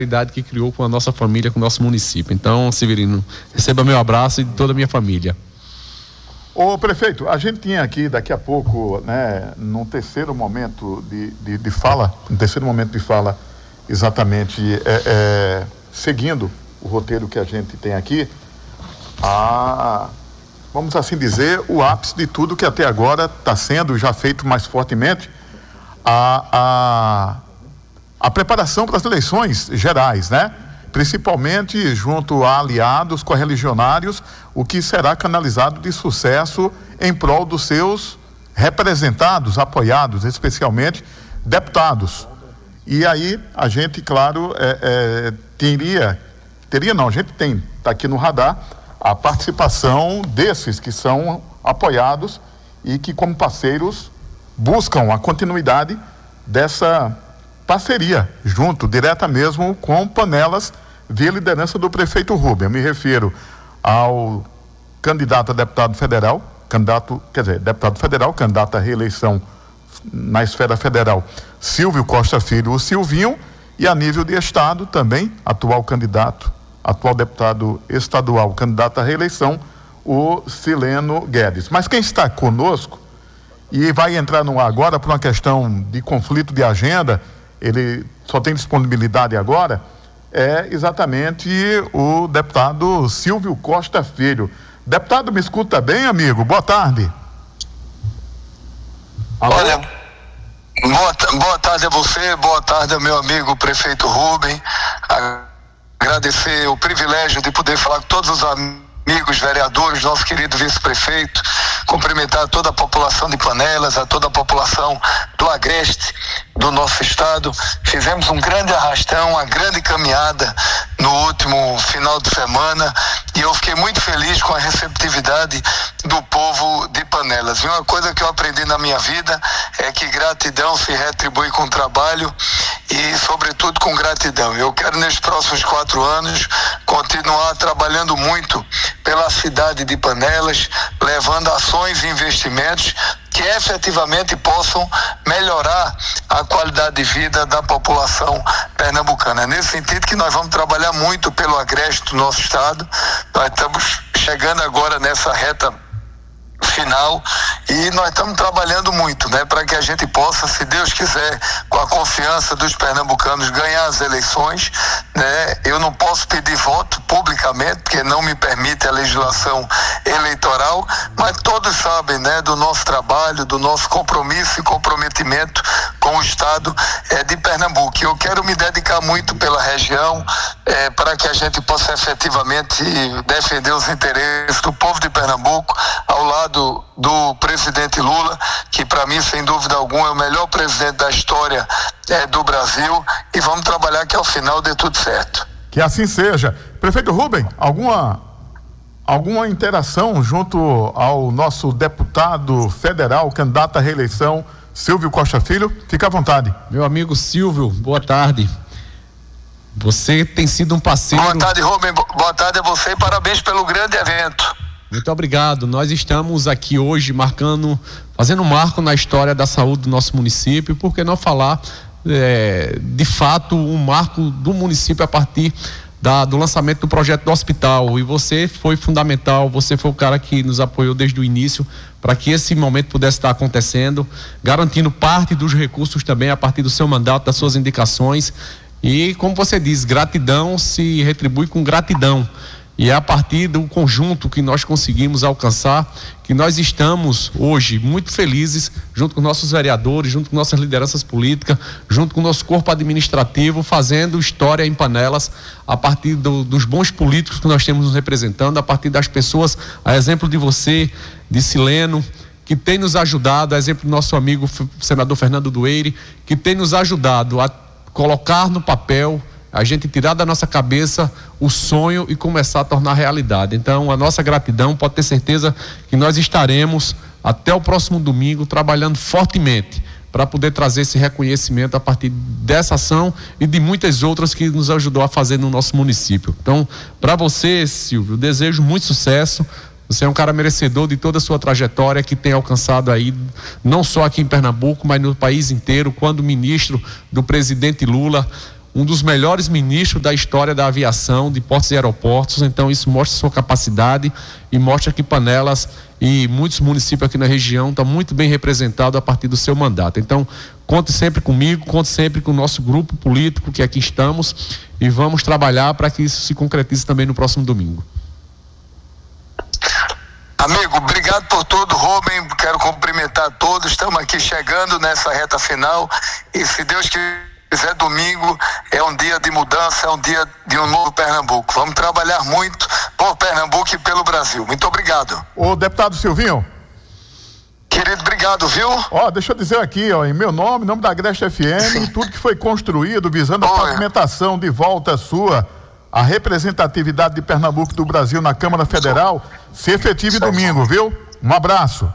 que criou com a nossa família, com o nosso município. Então, Severino, receba meu abraço e de toda a minha família. Ô prefeito, a gente tinha aqui daqui a pouco, né, num terceiro momento de fala, exatamente seguindo o roteiro que a gente tem aqui, vamos assim dizer, o ápice de tudo que até agora está sendo já feito mais fortemente, a preparação para as eleições gerais, né? Principalmente junto a aliados correligionários, o que será canalizado de sucesso em prol dos seus representados, apoiados, especialmente deputados. E aí a gente, claro, a gente tem, está aqui no radar, a participação desses que são apoiados e que, como parceiros, buscam a continuidade dessa parceria, junto, direta mesmo, com Panelas, via liderança do prefeito Rubem. Eu me refiro ao candidato a deputado federal, candidato à reeleição na esfera federal, Silvio Costa Filho, o Silvinho, e a nível de estado também, atual deputado estadual, candidato à reeleição, o Sileno Guedes. Mas quem está conosco, e vai entrar no ar agora por uma questão de conflito de agenda, ele só tem disponibilidade agora, é exatamente o deputado Silvio Costa Filho. Deputado, me escuta bem, amigo? Boa tarde. Alô? Olha, boa tarde a você, boa tarde ao meu amigo prefeito Rubem. Agradecer o privilégio de poder falar com todos os amigos vereadores, nosso querido vice-prefeito, cumprimentar toda a população de Panelas, a toda a população do Agreste, do nosso estado. Fizemos um grande arrastão, uma grande caminhada no último final de semana e eu fiquei muito feliz com a receptividade do povo de Panelas. E uma coisa que eu aprendi na minha vida é que gratidão se retribui com trabalho e, sobretudo, com gratidão. Eu quero, nesses próximos 4 anos, continuar trabalhando muito pela cidade de Panelas, levando ações e investimentos que efetivamente possam melhorar a qualidade de vida da população pernambucana. É nesse sentido que nós vamos trabalhar muito pelo Agreste do nosso estado. Nós estamos chegando agora nessa reta final e nós estamos trabalhando muito, né, para que a gente possa, se Deus quiser, com a confiança dos pernambucanos, ganhar as eleições, né? Eu não posso pedir voto publicamente, porque não me permite a legislação eleitoral, mas todos sabem, né, do nosso trabalho, do nosso compromisso e comprometimento com o estado de Pernambuco. Eu quero me dedicar muito pela região, para que a gente possa efetivamente defender os interesses do povo de Pernambuco, ao lado do presidente Lula, que para mim, sem dúvida alguma, é o melhor presidente da história do Brasil, e vamos trabalhar que ao final dê tudo certo. Que assim seja. Prefeito Rubem, alguma interação junto ao nosso deputado federal, candidato à reeleição, Silvio Costa Filho? Fica à vontade. Meu amigo Silvio, boa tarde. Você tem sido um parceiro... Boa tarde, Rubem. Boa tarde a você e parabéns pelo grande evento. Muito obrigado. Nós estamos aqui hoje fazendo um marco na história da saúde do nosso município. Por que não falar, de fato, um marco do município a partir do lançamento do projeto do hospital? E você foi fundamental, você foi o cara que nos apoiou desde o início para que esse momento pudesse estar acontecendo, garantindo parte dos recursos também a partir do seu mandato, das suas indicações. E, como você diz, gratidão se retribui com gratidão. E é a partir do conjunto que nós conseguimos alcançar, que nós estamos hoje muito felizes, junto com nossos vereadores, junto com nossas lideranças políticas, junto com o nosso corpo administrativo, fazendo história em Panelas, a partir dos bons políticos que nós temos nos representando, a partir das pessoas, a exemplo de você, de Sileno, que tem nos ajudado, a exemplo do nosso amigo senador Fernando Dueire, que tem nos ajudado a colocar no papel, a gente tirar da nossa cabeça o sonho e começar a tornar realidade. Então, a nossa gratidão, pode ter certeza que nós estaremos até o próximo domingo trabalhando fortemente para poder trazer esse reconhecimento a partir dessa ação e de muitas outras que nos ajudou a fazer no nosso município. Então, para você, Silvio, desejo muito sucesso. Você é um cara merecedor de toda a sua trajetória, que tem alcançado aí, não só aqui em Pernambuco, mas no país inteiro, quando ministro do presidente Lula, um dos melhores ministros da história da aviação, de portos e aeroportos. Então isso mostra sua capacidade e mostra que Panelas e muitos municípios aqui na região estão muito bem representados a partir do seu mandato. Então conte sempre comigo, conte sempre com o nosso grupo político que aqui estamos e vamos trabalhar para que isso se concretize também no próximo domingo. Amigo, obrigado por tudo, Rubem. Quero cumprimentar todos. Estamos aqui chegando nessa reta final e, se Deus quiser, domingo é um dia de mudança, é um dia de um novo Pernambuco. Vamos trabalhar muito por Pernambuco e pelo Brasil. Muito obrigado. Ô, deputado Silvinho. Querido, obrigado, viu? Deixa eu dizer aqui, em meu nome, em nome da Agreste FM, tudo que foi construído visando a pavimentação de volta sua, a representatividade de Pernambuco e do Brasil na Câmara Federal, se efetive domingo, viu? Um abraço.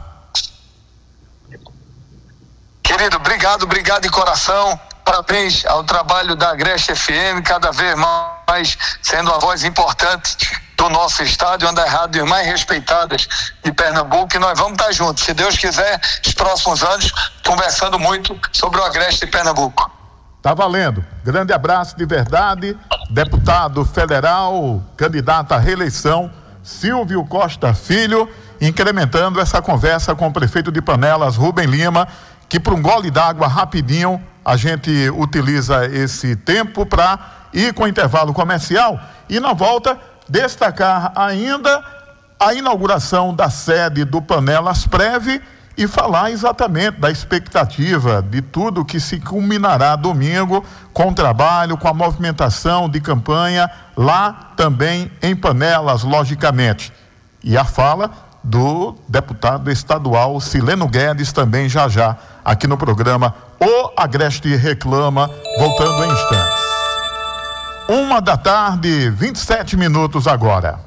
Querido, obrigado de coração. Parabéns ao trabalho da Agreste FM, cada vez mais sendo uma voz importante do nosso estado, uma das rádios mais respeitadas de Pernambuco, e nós vamos estar juntos, se Deus quiser, nos próximos anos, conversando muito sobre o Agreste de Pernambuco. Tá valendo. Grande abraço de verdade, deputado federal, candidato à reeleição, Silvio Costa Filho, incrementando essa conversa com o prefeito de Panelas, Rubem Lima, que para um gole d'água rapidinho, a gente utiliza esse tempo para ir com o intervalo comercial e na volta destacar ainda a inauguração da sede do Panelas Prev e falar exatamente da expectativa de tudo que se culminará domingo com o trabalho, com a movimentação de campanha lá também em Panelas, logicamente. E a fala do deputado estadual Sileno Guedes também já aqui no programa O Agreste Reclama, voltando em instantes. 1h27 agora.